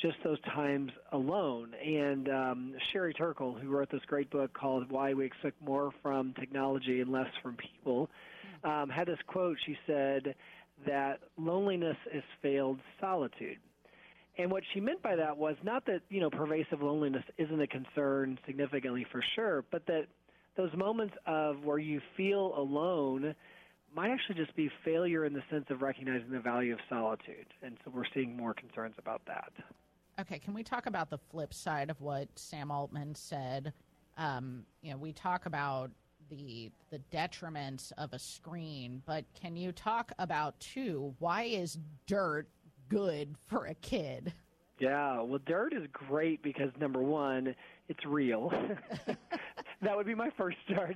just those times alone. And Sherry Turkle, who wrote this great book called Why We Expect More from Technology and Less from People, had this quote. She said that loneliness is failed solitude. And what she meant by that was not that, pervasive loneliness isn't a concern significantly for sure, but that those moments of where you feel alone might actually just be failure in the sense of recognizing the value of solitude. And so we're seeing more concerns about that. Okay, can we talk about the flip side of what Sam Altman said? We talk about the detriments of a screen, but can you talk about, too, why is dirt good for a kid? Yeah, well, dirt is great because, number one, it's real. That would be my first start.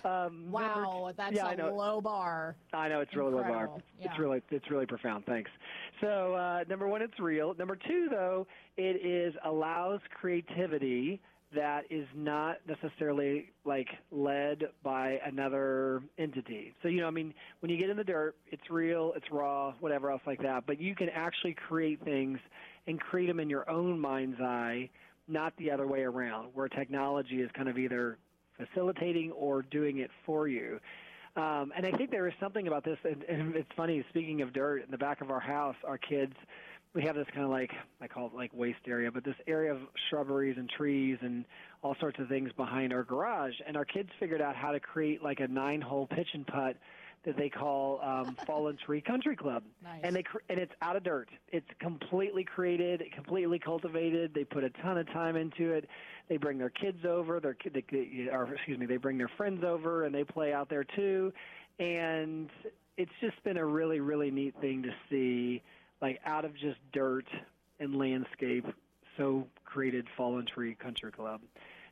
Wow, that's a low bar. I know, it's really low bar. Yeah. It's really profound. Thanks. So, number one, it's real. Number two, though, it allows creativity that is not necessarily led by another entity. So, when you get in the dirt, it's real, it's raw, whatever else like that, but you can actually create things and create them in your own mind's eye, not the other way around, where technology is kind of either facilitating or doing it for you. And I think there is something about this, and it's funny, speaking of dirt, in the back of our house, our kids, we have this kind of I call it waste area, but this area of shrubberies and trees and all sorts of things behind our garage. And our kids figured out how to create a 9-hole pitch and putt that they call Fallen Tree Country Club. Nice. And it's out of dirt. It's completely created, completely cultivated. They put a ton of time into it. They bring their kids over. They bring their friends over, and they play out there too. And it's just been a really, really neat thing to see, out of just dirt and landscape, so created Fallen Tree Country Club.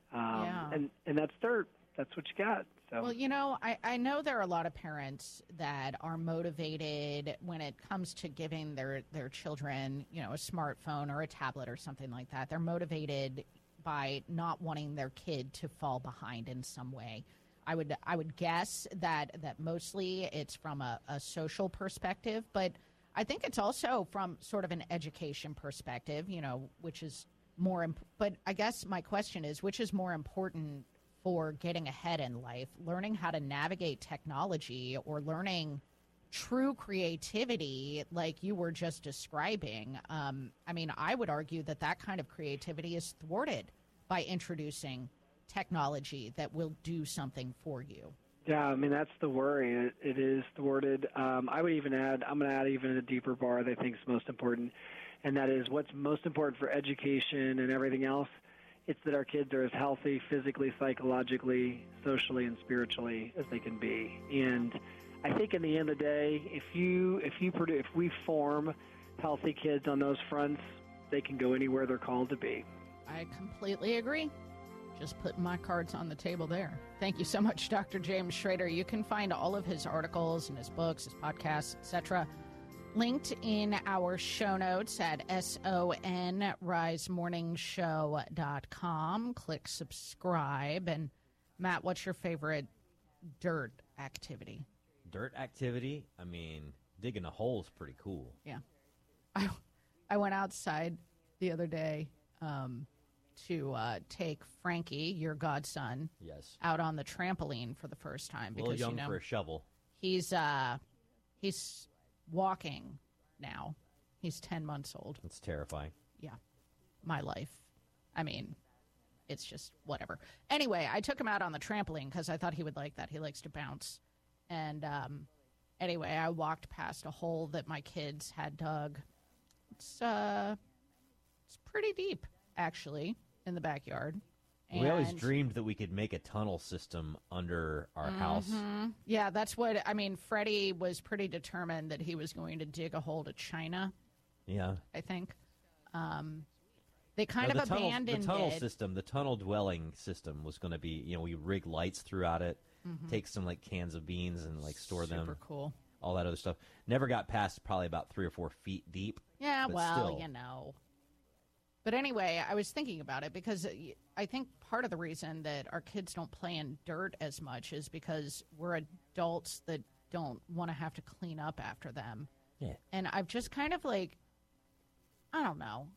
And that's dirt. That's what you got. So. Well, I know there are a lot of parents that are motivated when it comes to giving their children, a smartphone or a tablet or something like that. They're motivated by not wanting their kid to fall behind in some way. I would guess that mostly it's from a social perspective, but I think it's also from sort of an education perspective, which is more. But I guess my question is, which is more important for getting ahead in life, learning how to navigate technology or learning true creativity like you were just describing? I would argue that kind of creativity is thwarted by introducing technology that will do something for you. Yeah, that's the worry. It is thwarted. I would even add, I'm going to add even a deeper bar that I think is most important, and that is what's most important for education and everything else. It's that our kids are as healthy physically, psychologically, socially, and spiritually as they can be. And I think in the end of the day, if we form healthy kids on those fronts, they can go anywhere they're called to be. I completely agree. Just putting my cards on the table there. Thank you so much, Dr. James Schrader. You can find all of his articles and his books, his podcasts, etc., linked in our show notes at sonrisemorningshow.com. Click subscribe. And Matt, what's your favorite dirt activity? Dirt activity? Digging a hole is pretty cool. Yeah. I went outside the other day to take Frankie, your godson, out on the trampoline for the first time. Because, a little young for a shovel. He's walking now. He's 10 months old. That's terrifying. Yeah. My life. It's just whatever. Anyway, I took him out on the trampoline because I thought he would like that. He likes to bounce. And anyway, I walked past a hole that my kids had dug. It's pretty deep, actually, in the backyard. We always dreamed that we could make a tunnel system under our house. Yeah, that's what, Freddie was pretty determined that he was going to dig a hole to China. Yeah. I think. They kind of abandoned the tunnel it. system, the tunnel dwelling system was going to be, we rig lights throughout it, take some cans of beans and store them. Super cool. All that other stuff. Never got past probably about 3 or 4 feet deep. Yeah, well, still. But anyway, I was thinking about it because I think part of the reason that our kids don't play in dirt as much is because we're adults that don't want to have to clean up after them. Yeah. And I've just kind of I don't know.